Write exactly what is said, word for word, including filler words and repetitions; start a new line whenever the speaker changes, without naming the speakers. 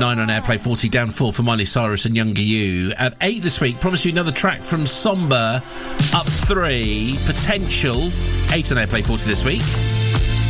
nine on Airplay forty, down four for Miley Cyrus and Younger You. At eight this week, promise you another track from Somber, up three, Potential, eight on Airplay forty this week.